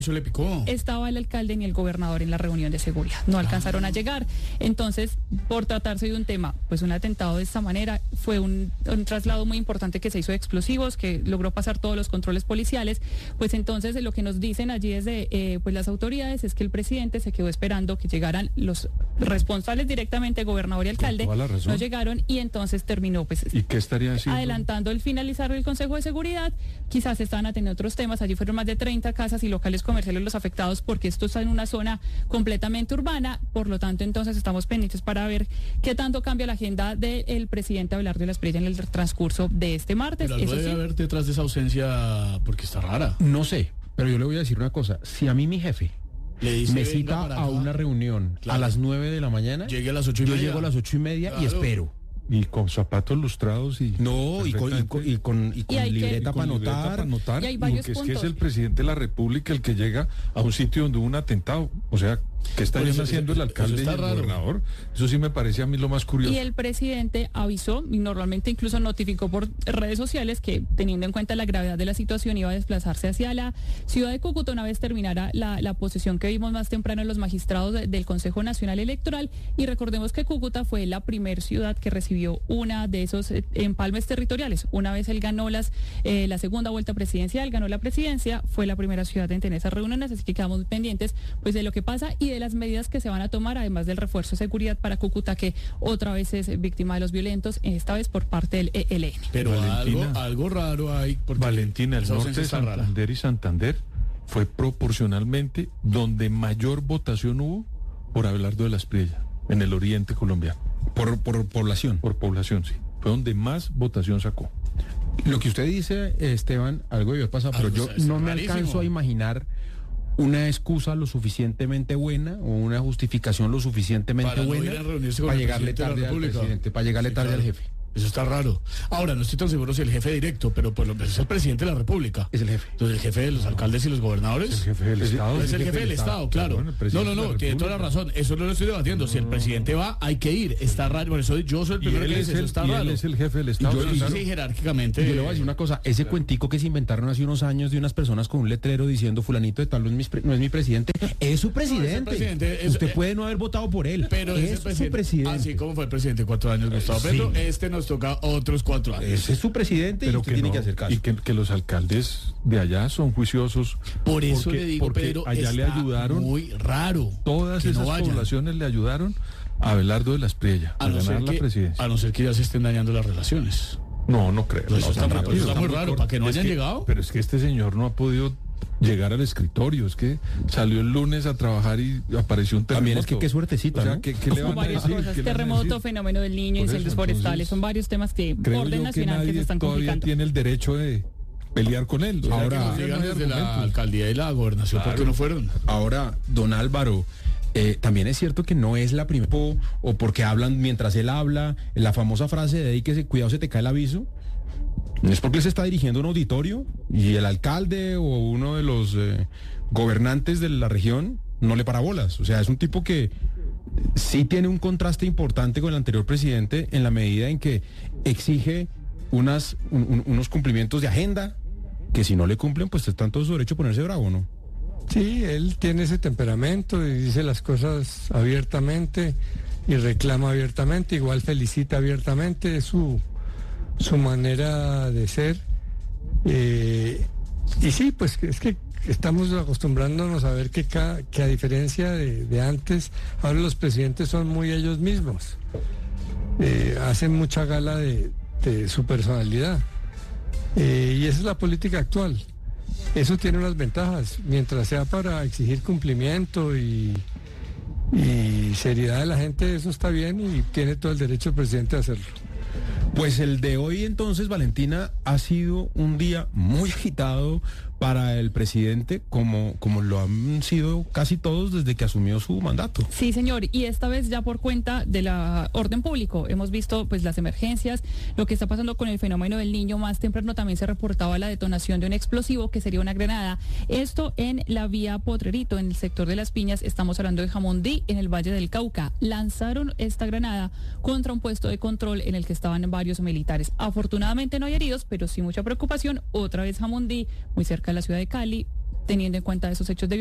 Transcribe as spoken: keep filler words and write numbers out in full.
Eso le picó. Estaba el alcalde ni el gobernador en la reunión de seguridad. No alcanzaron a llegar. Entonces, por tratarse de un tema, pues un atentado de esta manera, fue un, un traslado muy importante que se hizo de explosivos, que logró pasar todos los controles policiales. Pues entonces, lo que nos dicen allí desde eh, pues las autoridades es que el presidente se quedó esperando que llegaran los responsables directamente, gobernador y alcalde. No llegaron y entonces terminó pues ¿Y qué estaría haciendo? Adelantando el finalizar el Consejo de Seguridad. Quizás estaban atendiendo otros temas. Allí fueron más de treinta casas y locales comerciales los afectados, porque esto está en una zona completamente urbana. Por lo tanto, entonces estamos pendientes para ver qué tanto cambia la agenda del presidente Abelardo Espriella en el transcurso de este martes. Pero algo Eso debe sí, haber detrás de esa ausencia, porque está rara. No sé, pero yo le voy a decir una cosa. Si a mí mi jefe Le dice, me venga cita para a acá, una reunión Claro. a las nueve de la mañana, llegue a las ocho y yo media. llego a las ocho y media y Claro. espero. Y con zapatos lustrados y... No, y con, y con, y con, y con Y hay que- libreta y con para libreta anotar. para anotar, Y hay varios porque es que puntos. es el presidente de la República el que llega a un sitio donde hubo un atentado. O sea, ¿qué estarían Por eso- haciendo el eso alcalde y está el raro. gobernador? Eso sí me parece a mí lo más curioso. y el presidente avisó y normalmente incluso notificó por redes sociales que, teniendo en cuenta la gravedad de la situación, iba a desplazarse hacia la ciudad de Cúcuta una vez terminara la, la posesión que vimos más temprano en los magistrados de, del Consejo Nacional Electoral. Y recordemos que Cúcuta fue la primer ciudad que recibió una de esos eh, empalmes territoriales. Una vez él ganó las eh, la segunda vuelta presidencial, ganó la presidencia, fue la primera ciudad en tener esas reuniones, así que quedamos muy pendientes pues de lo que pasa y de las medidas que se van a tomar, además del refuerzo de seguridad para Cúcuta, que otra vez es víctima de los violentos, esta vez por parte del E L N. Pero algo, Valentina. algo raro hay. Porque Valentina, el esa norte ausencia de está rara. Santander y Santander fue proporcionalmente donde mayor votación hubo por Abelardo de Espriella, en el oriente colombiano. Por, por población. Por población, sí. Fue donde más votación sacó. Lo que usted dice, Esteban, algo debió pasar, pero Algo yo está- está no me rarísimo. alcanzo a imaginar una excusa lo suficientemente buena o una justificación lo suficientemente Para no buena ir a reunirse con para el llegarle presidente de la tarde al República. presidente, para llegarle Sí, tarde claro. al jefe. Eso está raro. Ahora, no estoy tan seguro si el jefe directo, pero por lo menos es el presidente de la República. Es el jefe. Entonces, el jefe de los alcaldes y los gobernadores. Es el jefe del Es- Estado. Es el jefe del Estado, claro. Claro, el No, presidente no, de no, la tiene toda la República. razón. Eso no lo estoy debatiendo. Si el presidente va, hay que ir. Está raro. Por eso yo soy el Y primero él que es dice, eso el, está y raro. él es el jefe del Y Estado. yo- Yo no sé claro. si jerárquicamente. Y yo le voy a decir una cosa, ese cuentico que se inventaron hace unos años de unas personas con un letrero diciendo fulanito de tal no es mi, pre- no es mi presidente, es su presidente. presidente, es- Usted eh, puede no haber votado por él, Pero es, es el su presidente. presidente. Así como fue el presidente cuatro años, Gustavo Sí. Petro, este nos toca otros cuatro años. Ese es su presidente y Pero usted que tiene no, que hacer caso. y que, que los alcaldes de allá son juiciosos. Por eso porque- le digo, porque Pedro, allá le está ayudaron, muy raro. todas que no esas vayan. poblaciones le ayudaron a Abelardo de Espriella a, A no, ganar ser la que, presidencia. a no ser que ya se estén dañando las relaciones. No, no creo. Pues eso No, está tan muy- rápido. eso está muy raro, para que no Es hayan llegado. Pero es que este señor no ha podido llegar al escritorio. Es que salió el lunes a trabajar y apareció un terremoto. También es que qué suertecita, O sea, ¿no? ¿qué, qué le Son van a varias decir? cosas, ¿Qué le van a terremoto, decir? fenómeno del niño, Por eso, incendios forestales, entonces, son varios temas que Creo orden yo que nacional que se nadie están todavía complicando. tiene el derecho de pelear con él. O sea, Ahora, que no que digan digan desde la argumentos. alcaldía y la gobernación, ¿por qué no fueron? Ahora, don Álvaro, eh, también es cierto que no es la primera, o porque hablan mientras él habla, la famosa frase de ahí que se, cuidado se te cae el aviso, no es porque él se está dirigiendo a un auditorio y el alcalde o uno de los eh, gobernantes de la región no le para bolas. O sea, es un tipo que sí tiene un contraste importante con el anterior presidente en la medida en que exige unas, un- un- unos cumplimientos de agenda que si no le cumplen, pues está en todo su derecho a ponerse bravo, ¿no? Sí, él tiene ese temperamento y dice las cosas abiertamente y reclama abiertamente, igual felicita abiertamente, es su, su manera de ser. Eh, y sí, pues es que estamos acostumbrándonos a ver que, ca- que a diferencia de, de antes, ahora los presidentes son muy ellos mismos. Eh, hacen mucha gala de, de su personalidad. Eh, y esa es la política actual. Eso tiene unas ventajas, mientras sea para exigir cumplimiento y, y seriedad de la gente, eso está bien y tiene todo el derecho el presidente a hacerlo. Pues el de hoy entonces, Valentina, ha sido un día muy agitado para el presidente, como, como lo han sido casi todos desde que asumió su mandato. Sí, señor, y esta vez ya por cuenta de la orden público. Hemos visto pues las emergencias, lo que está pasando con el fenómeno del niño. Más temprano también se reportaba la detonación de un explosivo que sería una granada. Esto en la vía Potrerito, en el sector de Las Piñas. Estamos hablando de Jamundí, en el Valle del Cauca. Lanzaron esta granada contra un puesto de control en el que estaban varios militares. Afortunadamente no hay heridos, pero sí mucha preocupación. Otra vez Jamundí, muy cerca de la ciudad de Cali. teniendo en cuenta esos hechos de